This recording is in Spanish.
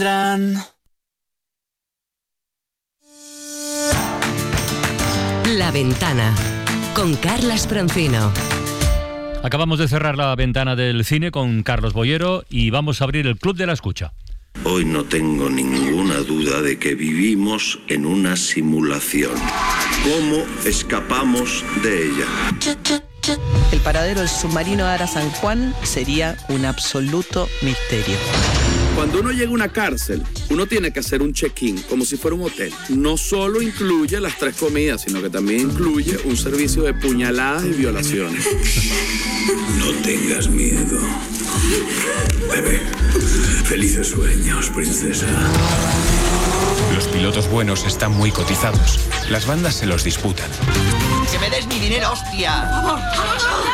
La Ventana, con Carlas Francino. Acabamos de cerrar la ventana del cine con Carlos Boyero y vamos a abrir el Club de la Escucha. Hoy no tengo ninguna duda de que vivimos en una simulación. ¿Cómo escapamos de ella? El paradero del submarino Ara San Juan sería un absoluto misterio. Cuando uno llega a una cárcel, uno tiene que hacer un check-in, como si fuera un hotel. No solo incluye las 3 comidas, sino que también incluye un servicio de puñaladas y violaciones. No tengas miedo. Bebé, felices sueños, princesa. Los pilotos buenos están muy cotizados. Las bandas se los disputan. ¡Que me des mi dinero, hostia!